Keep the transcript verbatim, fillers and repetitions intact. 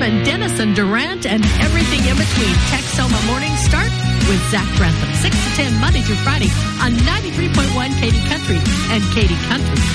Sherman, Denison, Durant, and everything in between. Texoma Morning Start with Zach Grantham. six to ten, Monday through Friday on ninety-three point one Katy Country and Katy Country